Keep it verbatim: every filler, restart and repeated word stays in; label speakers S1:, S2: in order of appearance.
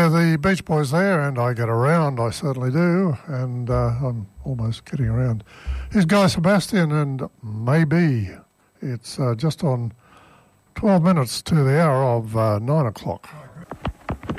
S1: uh, the Beach Boys there, and I get around, I certainly do, and uh, I'm almost getting around. Here's Guy Sebastian, and Maybe. It's uh, just on twelve minutes to the hour of uh, nine o'clock.